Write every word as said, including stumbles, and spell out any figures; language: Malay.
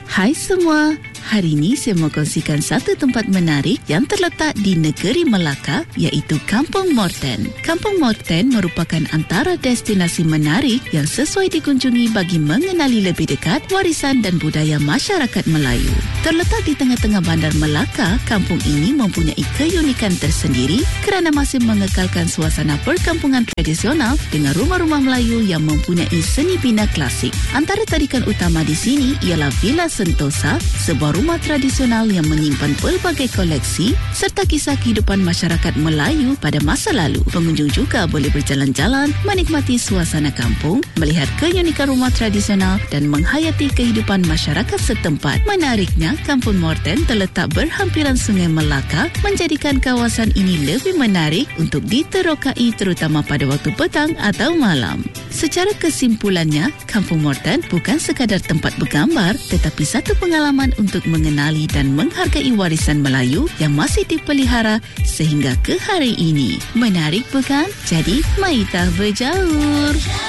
Hai semua, hari ini saya mau kongsikan satu tempat menarik yang terletak di negeri Melaka, iaitu Kampung Morten. Kampung Morten merupakan antara destinasi menarik yang sesuai dikunjungi bagi mengenali lebih dekat warisan dan budaya masyarakat Melayu. Terletak di tengah-tengah bandar Melaka, kampung ini mempunyai keunikan tersendiri kerana masih mengekalkan suasana perkampungan tradisional dengan rumah-rumah Melayu yang mempunyai seni bina klasik. Antara tarikan utama di sini ialah Villa Sentosa, sebuah rumah tradisional yang menyimpan pelbagai koleksi serta kisah kehidupan masyarakat Melayu pada masa lalu. Pengunjung juga boleh berjalan-jalan, menikmati suasana kampung, melihat keunikan rumah tradisional dan menghayati kehidupan masyarakat setempat. Menariknya, Kampung Morten terletak berhampiran Sungai Melaka, menjadikan kawasan ini lebih menarik untuk diterokai terutama pada waktu petang atau malam. Secara kesimpulannya, Kampung Morten bukan sekadar tempat bergambar, tetapi satu pengalaman untuk mengenali dan menghargai warisan Melayu yang masih dipelihara sehingga ke hari ini. Menarik bukan? Jadi, mari kita berjaur.